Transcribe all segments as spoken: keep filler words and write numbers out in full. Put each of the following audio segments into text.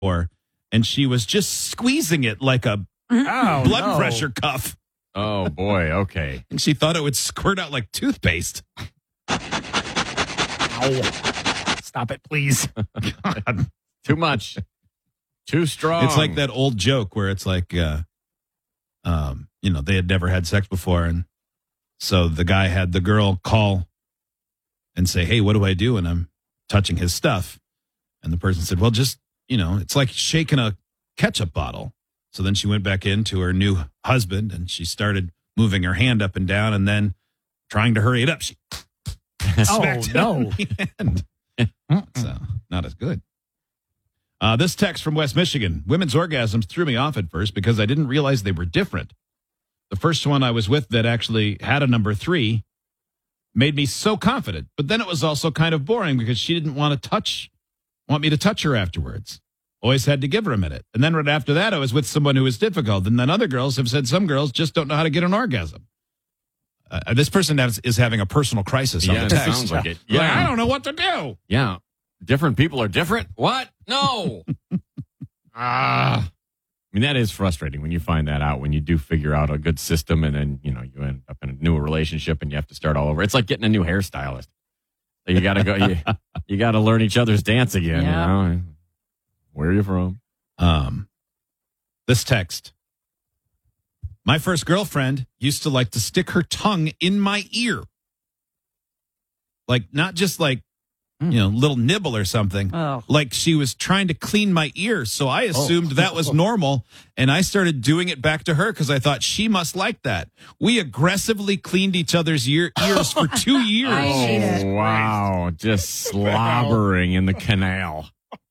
before, and she was just squeezing it like a Oh, blood no. pressure cuff. Oh, boy. Okay. And she thought it would squirt out like toothpaste. Ow. Stop it, please. God. Too much. Too strong. It's like that old joke where it's like, uh, um, you know, they had never had sex before. And so the guy had the girl call and say, hey, what do I do? And I'm touching his stuff. And the person said, well, just, you know, it's like shaking a ketchup bottle. So then she went back in to her new husband and she started moving her hand up and down and then trying to hurry it up. She Oh, smacked it no. on the hand. So not as good. Uh, this text from West Michigan. Women's orgasms threw me off at first because I didn't realize they were different. The first one I was with that actually had a number three made me so confident. But then it was also kind of boring because she didn't want to touch, want me to touch her afterwards. Always had to give her a minute. And then right after that, I was with someone who was difficult. And then other girls have said some girls just don't know how to get an orgasm. Uh, this person has, is having a personal crisis on Yeah, the it text. sounds like it. Like, Yeah. I don't know what to do. Yeah. Different people are different? What? No. Ah. I mean, that is frustrating when you find that out, when you do figure out a good system and then, you know, you end up in a new relationship and you have to start all over. It's like getting a new hairstylist. So you got to go, you, you got to learn each other's dance again. Yeah. You know? Where are you from? Um, this text. My first girlfriend used to like to stick her tongue in my ear. Like, not just like, you know, little nibble or something. Oh. Like she was trying to clean my ear. So I assumed that was normal. And I started doing it back to her because I thought she must like that. We aggressively cleaned each other's ear- ears for two years. I hate it. Oh, wow. Just slobbering in the canal.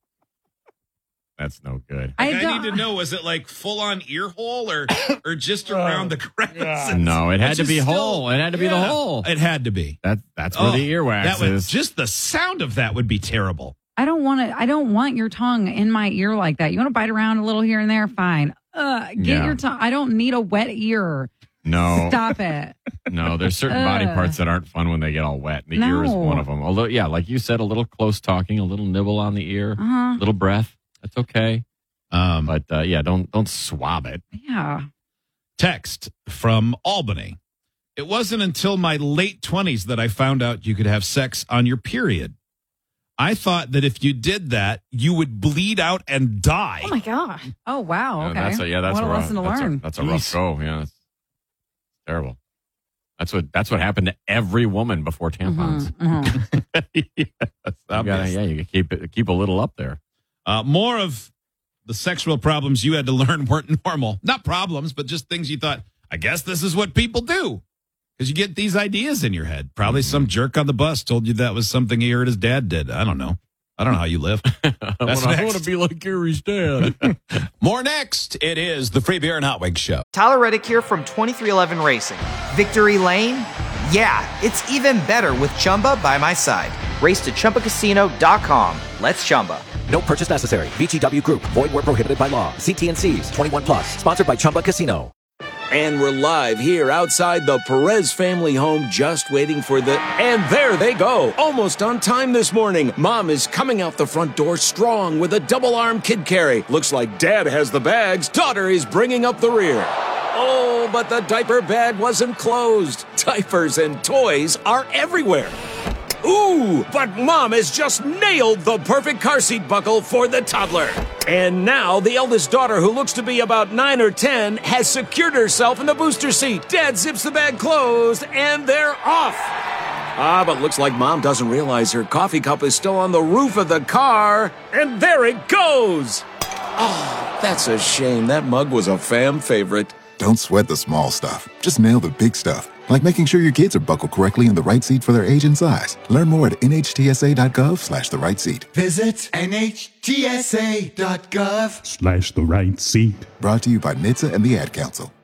That's no good. I Like, I, don't- need to know, was it like full on ear hole or, or just around the crevices? No, it had Which to is be still- whole. It had to be the Yeah, hole. It had to be. That, that's where Oh, the earwax that would, is. just the sound of that would be terrible. I don't want to. I don't want your tongue in my ear like that. You want to bite around a little here and there, fine. Uh, get Yeah. your tongue. I don't need a wet ear. No. Stop it. No, there's certain body Ugh. parts that aren't fun when they get all wet. The ear is No. one of them. Although, yeah, like you said, a little close talking, a little nibble on the ear, a Uh-huh. little breath. That's okay. Um, But uh, yeah, don't don't swab it. Yeah. text from Albany. It wasn't until my late twenties that I found out you could have sex on your period. I thought that if you did that, you would bleed out and die. Oh my god. Oh wow. Uh, Okay. that's a, yeah, that's what a rough. lesson to that's learn. A, that's a Jeez. rough go. Yeah, it's terrible. That's what that's what happened to every woman before tampons. Mhm, mhm. Yes, You gotta, obvious. yeah, you can keep it keep a little up there. Uh, more of the sexual problems you had to learn weren't normal. Not problems, but just things you thought, I guess this is what people do. Because you get these ideas in your head. Probably some jerk on the bus told you that was something he heard his dad did. I don't know. I don't know how you live. That's I next. want to be like Gary's dad. More next. It is the Free Beer and Hot Wings Show. Tyler Reddick here from twenty-three eleven Racing. Victory Lane? Yeah, it's even better with Chumba by my side. Race to Chumba Casino dot com. Let's Chumba. No purchase necessary. V G W Group. Void where prohibited by law. See T and C's. twenty-one plus. Sponsored by Chumba Casino. And we're live here outside the Perez family home, just waiting for the... And there they go, almost on time this morning. Mom is coming out the front door strong with a double-arm kid carry. Looks like Dad has the bags. Daughter is bringing up the rear. Oh, but the diaper bag wasn't closed. Diapers and toys are everywhere. Ooh, but Mom has just nailed the perfect car seat buckle for the toddler. And now the eldest daughter, who looks to be about nine or ten, has secured herself in the booster seat. Dad zips the bag closed, and they're off. Ah, but looks like Mom doesn't realize her coffee cup is still on the roof of the car. And there it goes. Oh, that's a shame. That mug was a fam favorite. Don't sweat the small stuff. Just nail the big stuff. Like making sure your kids are buckled correctly in the right seat for their age and size. Learn more at N H T S A dot gov slash the right seat. Visit N H T S A dot gov slash the right seat. Brought to you by N H T S A and the Ad Council.